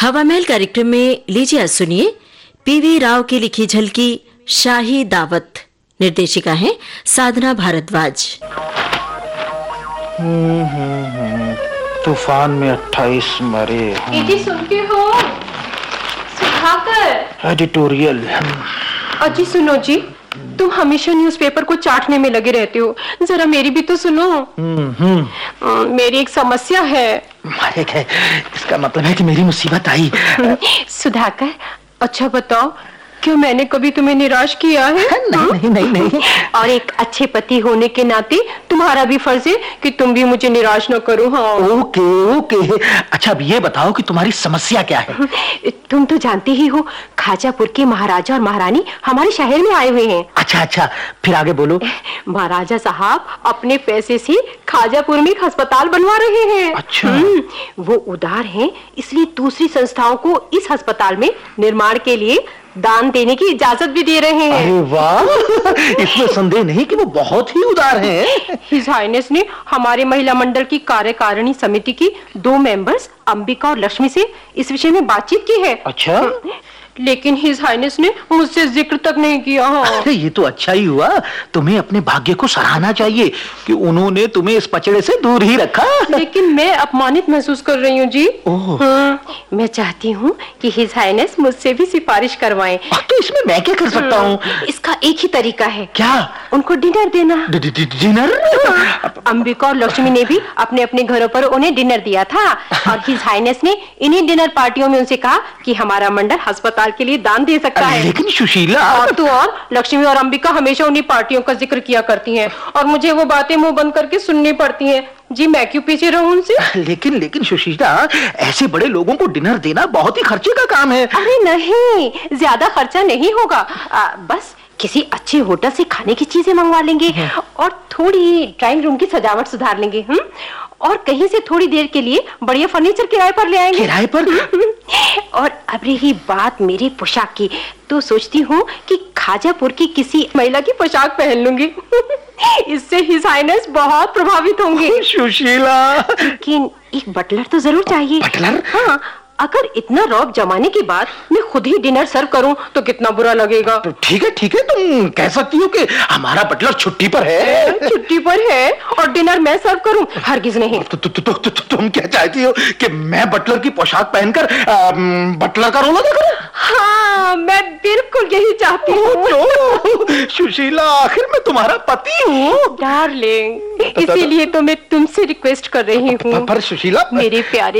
हवा महल कार्यक्रम में लीजिए आज सुनिए पीवी राव की लिखी झलकी शाही दावत। निर्देशिका है साधना भारद्वाज। तूफान में 28 मरे। जी सुनते हो सुधाकर? एडिटोरियल। अजी सुनो जी, तुम हमेशा न्यूज़पेपर को चाटने में लगे रहते हो, जरा मेरी भी तो सुनो। मेरी एक समस्या है। इसका मतलब है कि मेरी मुसीबत आई। सुधाकर, अच्छा बताओ, क्यों मैंने कभी तुम्हें निराश किया है? नहीं। और एक अच्छे पति होने के नाते तुम्हारा भी फर्ज है कि तुम भी मुझे निराश न करो। हाँ ओके। अच्छा अब ये बताओ कि तुम्हारी समस्या क्या है? तुम तो जानते ही हो, खाजापुर के महाराजा और महारानी हमारे शहर में आए हुए हैं। अच्छा, फिर आगे बोलो। महाराजा साहब अपने पैसे से खाजापुर में एक अस्पताल बनवा रहे हैं। अच्छा। वो उदार हैं, इसलिए दूसरी संस्थाओं को इस अस्पताल में निर्माण के लिए दान देने की इजाजत भी दे रहे हैं। अरे वाह, इसमें संदेह नहीं कि वो बहुत ही उदार हैं। हिज हाइनेस ने हमारे महिला मंडल की कार्यकारिणी समिति की 2 मेंबर्स अंबिका और लक्ष्मी से इस विषय में बातचीत की है। अच्छा। लेकिन हिज हाइनेस ने मुझसे जिक्र तक नहीं किया। अरे ये तो अच्छा ही हुआ। तुम्हें अपने भाग्य को सराहना चाहिए कि उन्होंने तुम्हें इस पचड़े से दूर ही रखा। लेकिन मैं अपमानित महसूस कर रही हूँ जी। मैं चाहती हूँ कि हिज हाइनेस मुझसे भी सिफारिश करवाएं। तो इसमें मैं क्या कर सकता हूँ? इसका एक ही तरीका है। क्या? उनको डिनर देना। डिनर? अंबिका और लक्ष्मी ने भी अपने अपने घरों पर उन्हें डिनर दिया था और हिज हाइनेस ने इन्हीं डिनर पार्टियों में उनसे कहा कि हमारा मंडल अस्पताल के लिए दान दे सकता है। लेकिन सुशीला, और लक्ष्मी और अंबिका हमेशा उन्हीं पार्टियों का जिक्र किया करती हैं और मुझे वो बातें मुंह बंद करके सुननी पड़ती हैं। जी मैं क्यों पीछे रहूं उनसे? लेकिन सुशीला, ऐसे बड़े लोगों को डिनर देना बहुत ही खर्चे का काम है। अरे नहीं, ज्यादा खर्चा नहीं होगा। बस किसी अच्छे होटल से खाने की चीजें मंगवा लेंगे और थोड़ी ड्राइंग रूम की सजावट सुधार लेंगे। और कहीं से थोड़ी देर के लिए बढ़िया फर्नीचर किराए पर ले आएंगे। किराए पर? और अब रही बात मेरी पोशाक की, तो सोचती हूँ कि खाजापुर की किसी महिला की पोशाक पहन लूंगी। इससे हिज हाइनेस बहुत प्रभावित होंगे। सुशीला, लेकिन एक बटलर तो जरूर चाहिए। बटलर? हाँ, अगर इतना रौब जमाने के बाद मैं खुद ही डिनर सर्व करूं तो कितना बुरा लगेगा। तो ठीक है, तुम कह सकती हो कि हमारा बटलर छुट्टी पर है। छुट्टी पर है और डिनर मैं सर्व करूं? हरगिज नहीं। तुम क्या चाहती हो कि मैं बटलर की पोशाक पहनकर बटलर का रोल अदा करूं? हाँ, मैं बिल्कुल यही चाहती हूँ। सुशीला, आखिर मैं तुम्हारा पति हूँ। डार्लिंग, इसीलिए तो मैं तुमसे रिक्वेस्ट कर रही हूँ। पर सुशीला, मेरे प्यारे